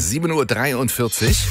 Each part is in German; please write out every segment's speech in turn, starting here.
7:43 Uhr.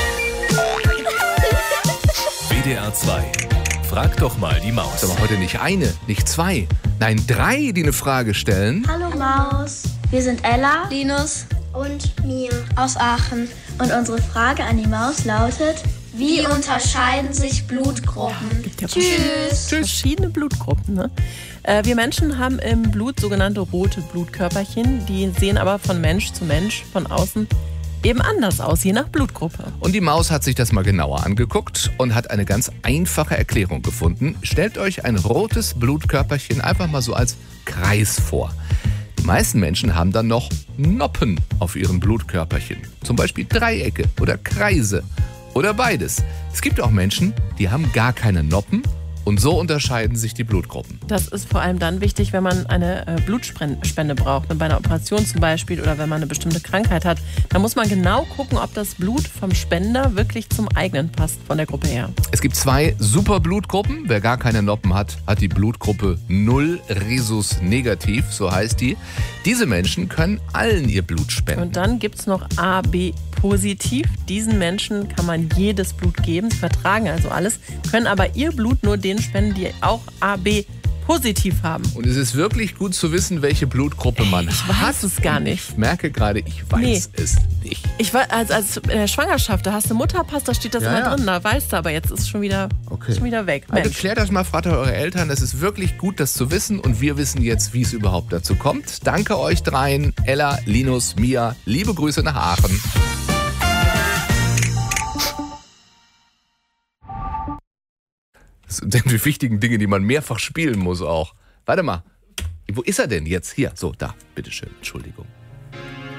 WDR 2. Frag doch mal die Maus. Aber heute nicht eine, nicht zwei, nein 3, die eine Frage stellen. Hallo Maus, wir sind Ella, Linus und Mia aus Aachen. und unsere Frage an die Maus lautet: Wie unterscheiden sich Blutgruppen? Gibt ja Tschüss. verschiedene Blutgruppen. Ne? Wir Menschen haben im Blut sogenannte rote Blutkörperchen. Die sehen aber von Mensch zu Mensch von außen eben anders aus, je nach Blutgruppe. Und die Maus hat sich das mal genauer angeguckt und hat eine ganz einfache Erklärung gefunden. Stellt euch ein rotes Blutkörperchen einfach mal so als Kreis vor. Die meisten Menschen haben dann noch Noppen auf ihren Blutkörperchen. Zum Beispiel Dreiecke oder Kreise oder beides. Es gibt auch Menschen, die haben gar keine Noppen. Und so unterscheiden sich die Blutgruppen. Das ist vor allem dann wichtig, wenn man eine Blutspende braucht, bei einer Operation zum Beispiel oder wenn man eine bestimmte Krankheit hat. Da muss man genau gucken, ob das Blut vom Spender wirklich zum eigenen passt, von der Gruppe her. Es gibt 2 Superblutgruppen. Wer gar keine Noppen hat, hat die Blutgruppe 0 Rhesus negativ, so heißt die. Diese Menschen können allen ihr Blut spenden. Und dann gibt es noch AB positiv. Diesen Menschen kann man jedes Blut geben. Sie vertragen also alles, können aber ihr Blut nur denen spenden, die auch AB positiv haben. Und es ist wirklich gut zu wissen, welche Blutgruppe man Ich hat. weiß es gar nicht. Ich merke gerade, ich weiß es nicht. Ich war, als in der Schwangerschaft, da hast du Mutterpass, da steht das Ja, immer ja. drin, da weißt du, aber jetzt ist es schon wieder weg. Also Mensch. klärt das mal, fragt eure Eltern. Es ist wirklich gut, das zu wissen. Und wir wissen jetzt, wie es überhaupt dazu kommt. Danke euch dreien, Ella, Linus, Mia. Liebe Grüße nach Aachen. Das sind die wichtigen Dinge, die man mehrfach spielen muss auch. Warte mal, wo ist er denn jetzt? Hier, so, da, bitteschön, Entschuldigung.